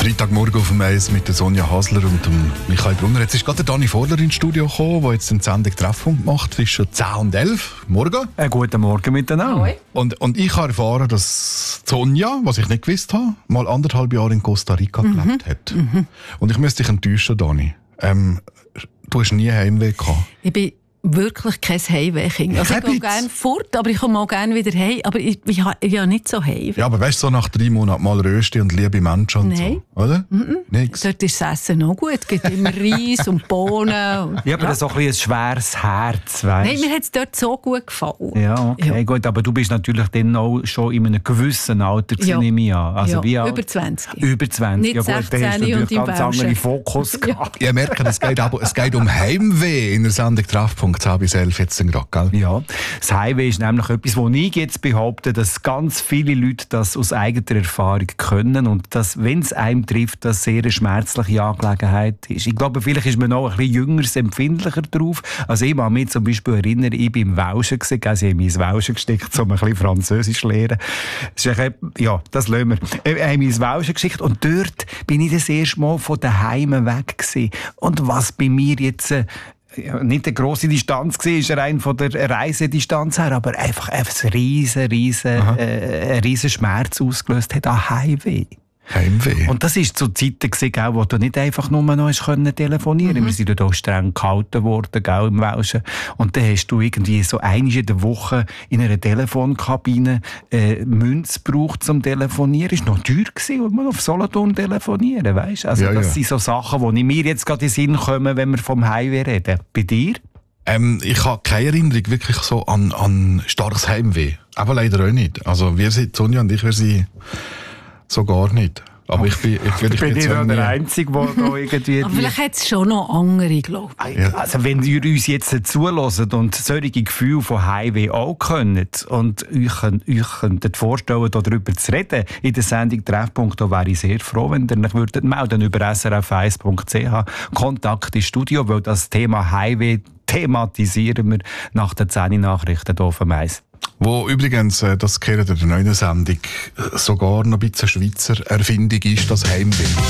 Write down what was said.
Freitagmorgen auf dem Eis mit der Sonja Hasler und dem Michael Brunner. Jetzt ist gerade der Dani Vorler ins Studio gekommen, der jetzt eine Sendung Treffpunkt macht zwischen 10 und 11. Morgen. Guten Morgen miteinander. Und ich habe erfahren, dass Sonja, was ich nicht gewusst habe, mal 1,5 Jahre in Costa Rica gelebt hat. Und ich müsste dich enttäuschen, Dani. Du hast nie Heimweh gehabt. Ich bin wirklich kein Heimweh-Kind. Also ich gehe gerne fort, aber ich komme auch gerne wieder heim. Aber ich habe nicht so Heimweh. Ja, aber weißt du, so nach 3 Monaten mal Rösti und liebe Menschen und so, oder? Nix. Dort ist das Essen auch gut. Es gibt immer Reis und Bohnen. Ja, aber das ist auch ein schweres Herz, weißt du? Nein, mir hat es dort so gut gefallen. Ja, okay, gut. Aber du bist natürlich dann auch schon in einem gewissen Alter, nehme ich an. Also wie über 20. Über 20. Nicht ja, gut, 16 dann hast du und natürlich im ganz anderen Welschen. Fokus gehabt. Ihr merkt, es geht um Heimweh in der Sendung Treffpunkt 10 bis 11 jetzt gerade, gell? Ja, das Heimweh ist nämlich etwas, wo ich jetzt behaupte, dass ganz viele Leute das aus eigener Erfahrung können und dass, wenn es einem trifft, das sehr eine schmerzliche Angelegenheit ist. Ich glaube, vielleicht ist man auch ein bisschen jünger, empfindlicher drauf. Also ich kann mich zum Beispiel erinnern, ich bin im Welschen gewesen, also ich habe mich ins Welschen gesteckt, um ein bisschen Französisch zu lernen. Ja, das lassen wir. Ich habe mich ins Welschen geschickt und dort bin ich das erste Mal von daheim weg gewesen. Und was bei mir jetzt nicht eine grosse Distanz war, ist rein von der Reisedistanz her, aber einfach ein riesen Schmerz ausgelöst hat an Heimweh. Heimweh. Und das war zu Zeiten, wo du nicht einfach nur noch telefonieren konntest. Wir sind dort auch streng gehalten worden, im Welschen. Und dann hast du irgendwie so einmal in der Woche in einer Telefonkabine Münze gebraucht zum Telefonieren. Das war noch teuer gewesen, und man auf Solothurn telefonieren, weißt? Also das sind so Sachen, die mir jetzt gerade in den Sinn kommen, wenn wir vom Heimweh reden. Bei dir? Ich habe keine Erinnerung wirklich so an starkes Heimweh. Aber leider auch nicht. Also Sonja und ich, wir sind so gar nicht. Aber ich bin ja der Einzige, der da irgendwie... Aber vielleicht hat es schon noch andere, glaube ich. Ja. Also wenn ihr uns jetzt zuhört und solche Gefühle von Heimweh auch könnt und euch könnt vorstellen, darüber zu reden in der Sendung Treffpunkt, da wäre ich sehr froh, wenn ihr euch melden würdet über srf1.ch Kontakt ins Studio, weil das Thema Heimweh thematisieren wir nach den 10 Nachrichten hier auf dem Eis. Wo übrigens, das gehört in der neuen Sendung, sogar noch ein bisschen Schweizer Erfindung ist, das Heimweh.